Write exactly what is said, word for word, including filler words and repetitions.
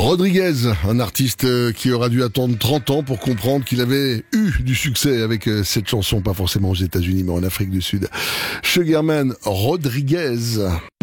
Rodriguez, un artiste qui aura dû attendre trente ans pour comprendre qu'il avait eu du succès avec cette chanson, pas forcément aux États-Unis mais en Afrique du Sud. Sugarman Rodriguez.